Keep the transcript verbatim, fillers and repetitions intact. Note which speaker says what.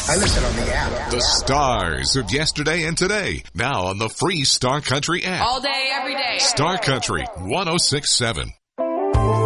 Speaker 1: I listen on the app.
Speaker 2: The stars of yesterday and today. Now on the free Star Country app.
Speaker 3: All day, every day.
Speaker 2: Star Country one oh six point seven.